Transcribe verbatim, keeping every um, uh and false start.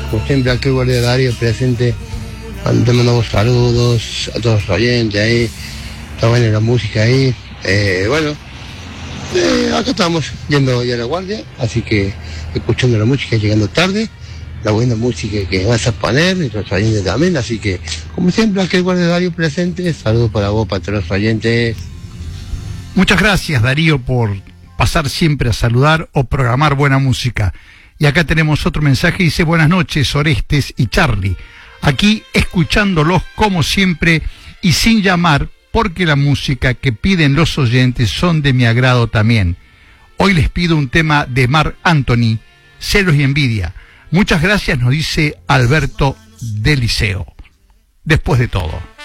como siempre, aquel guardia Darío presente. Te mandamos saludos a todos los oyentes ahí. Está buena la música ahí. Eh, bueno, eh, acá estamos yendo ya a la guardia, así que escuchando la música, llegando tarde. La buena música que vas a poner, y los oyentes también, así que, como siempre, aquel guardia Darío presente. Saludos para vos, para todos los oyentes. Muchas gracias, Darío, por pasar siempre a saludar o programar buena música. Y acá tenemos otro mensaje, dice: buenas noches, Orestes y Charlie. Aquí escuchándolos como siempre y sin llamar, porque la música que piden los oyentes son de mi agrado también. Hoy les pido un tema de Marc Anthony, Celos y Envidia. Muchas gracias, nos dice Alberto de Liceo. Después de todo.